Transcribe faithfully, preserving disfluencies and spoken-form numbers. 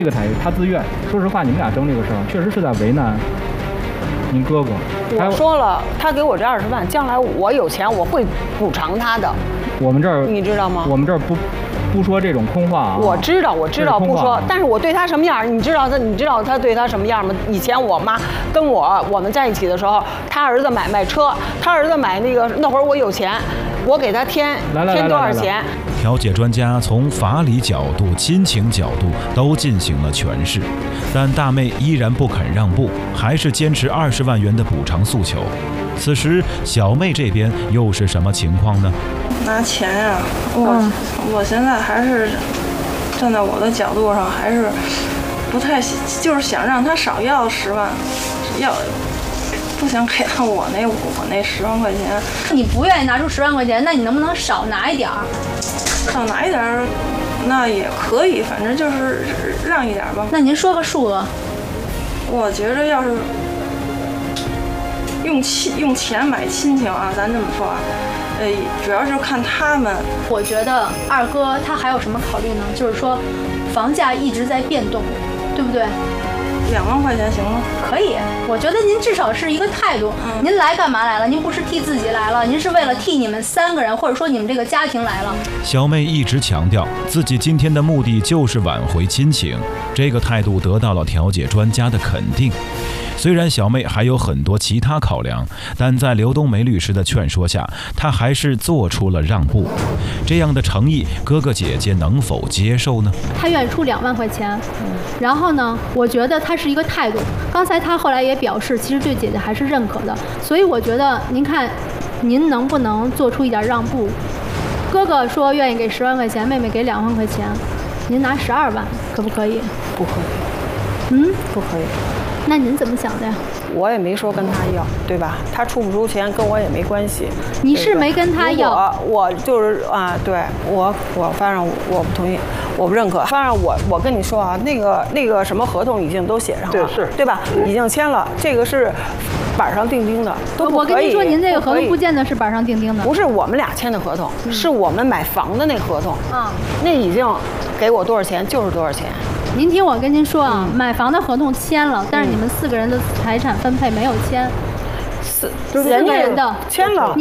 这个才他自愿。说实话，你们俩争这个事儿，确实是在为难您哥哥。 我说了，他给我这二十万，将来我有钱我会补偿他的。 我们这儿你知道吗？ 我们这儿不不说这种空话啊。 我知道，我知道不说，但是我对他什么样，你知道他，你知道他对他什么样吗？以前我妈跟我我们在一起的时候，他儿子买卖车，他儿子买那个那会儿我有钱，我给他添添多少钱？ 调解专家从法理角度、亲情角度都进行了诠释，但大妹依然不肯让步，还是坚持二十万元的补偿诉求。此时，小妹这边又是什么情况呢？ 拿钱呀、啊，我、嗯、我现在还是站在我的角度上，还是不太就是想让他少要十万，要不想给他我那我那十万块钱。 你不愿意拿出十万块钱，那你能不能少拿一点儿？ 少拿一点儿，那也可以，反正就是让一点吧。 那您说个数额？ 我觉着要是用亲用钱买亲情啊，咱这么说啊，呃，主要是看他们。 我觉得二哥他还有什么考虑呢？就是说，房价一直在变动，对不对？ 两万块钱行吗？ 可以，我觉得您至少是一个态度。嗯、您来干嘛来了？您不是替自己来了，您是为了替你们三个人，或者说你们这个家庭来了。 小妹一直强调自己今天的目的就是挽回亲情，这个态度得到了调解专家的肯定。虽然小妹还有很多其他考量，但在刘冬梅律师的劝说下，她还是做出了让步。这样的诚意，哥哥姐姐能否接受呢？ 他愿意出两万块钱，然后呢，我觉得他是一个态度。刚才他后来也表示，其实对姐姐还是认可的。所以我觉得，您看，您能不能做出一点让步？哥哥说愿意给十万块钱，妹妹给两万块钱，您拿十二万，可不可以？ 不可以。 嗯， 不可以。 那您怎么想的呀？ 我也没说跟他要，对吧？他出不出钱跟我也没关系。 你是没跟他要？ 我我就是啊，对我我反正我不同意，我不认可。反正我我跟你说啊，那个那个什么合同已经都写上了， 对是， 对吧？已经签了，这个是板上钉钉的，都不可以。 我跟您说，您这个合同不见得是板上钉钉的。 不是我们俩签的合同，嗯、是我们买房的那合同。 啊、嗯， 那已经给我多少钱就是多少钱。 您听我跟您说啊，嗯、买房的合同签了，但是你们四个人的财产分配没有签， 四四个人的签了。